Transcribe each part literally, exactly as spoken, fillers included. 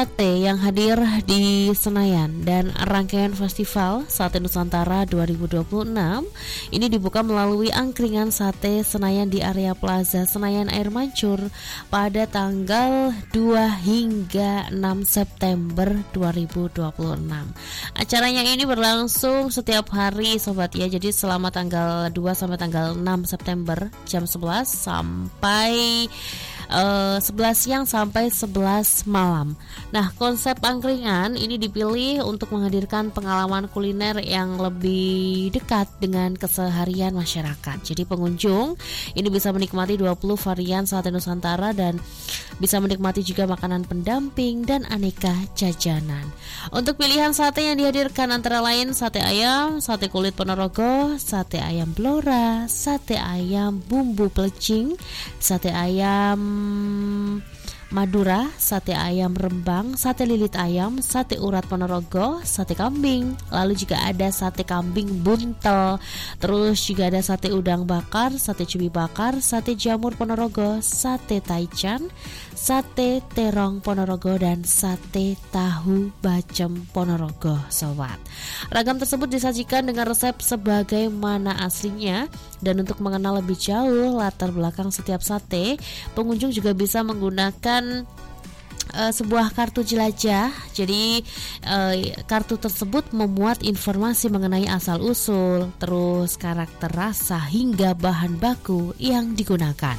Sate yang hadir di Senayan dan rangkaian festival Sate Nusantara dua ribu dua puluh enam ini dibuka melalui angkringan Sate Senayan di area Plaza Senayan Air Mancur pada tanggal dua hingga enam September dua ribu dua puluh enam. Acaranya ini berlangsung setiap hari sobat ya. Jadi selama tanggal dua sampai tanggal enam September jam sebelas sampai Uh, sebelas siang sampai sebelas malam. Nah, konsep angkringan ini dipilih untuk menghadirkan pengalaman kuliner yang lebih dekat dengan keseharian masyarakat. Jadi pengunjung ini bisa menikmati dua puluh varian sate Nusantara dan bisa menikmati juga makanan pendamping dan aneka jajanan. Untuk pilihan sate yang dihadirkan antara lain sate ayam, sate kulit Ponorogo, sate ayam Blora, sate ayam bumbu pelecing, sate ayam Madura, sate ayam Rembang, sate lilit ayam, sate urat Ponorogo, sate kambing. Lalu juga ada sate kambing buntel. Terus juga ada sate udang bakar, sate cumi bakar, sate jamur Ponorogo, sate taichan, sate terong Ponorogo, dan sate tahu bacem Ponorogo, sobat. Ragam tersebut disajikan dengan resep sebagaimana aslinya. Dan untuk mengenal lebih jauh latar belakang setiap sate, pengunjung juga bisa menggunakan uh, sebuah kartu jelajah. Jadi uh, kartu tersebut memuat informasi mengenai asal-usul, terus karakter rasa hingga bahan baku yang digunakan.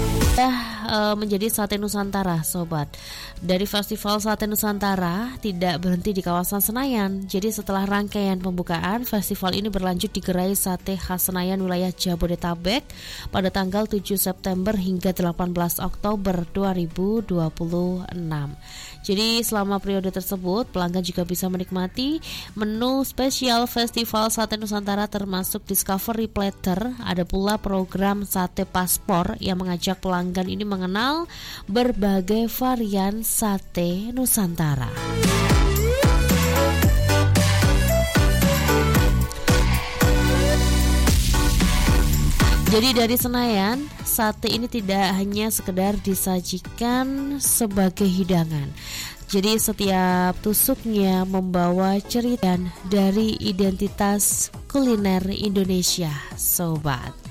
Uh, menjadi Sate Nusantara, sobat. Dari Festival Sate Nusantara tidak berhenti di kawasan Senayan. Jadi setelah rangkaian pembukaan, festival ini berlanjut di Gerai Sate Khas Senayan wilayah Jabodetabek pada tanggal tujuh September hingga delapan belas Oktober dua ribu dua puluh enam. Jadi selama periode tersebut, pelanggan juga bisa menikmati menu spesial Festival Sate Nusantara termasuk Discovery Platter. Ada pula program Sate Paspor yang mengajak pelanggan ini mengenal berbagai varian sate Nusantara. Jadi dari Senayan, sate ini tidak hanya sekedar disajikan sebagai hidangan. Jadi setiap tusuknya membawa cerita dari identitas kuliner Indonesia, sobat.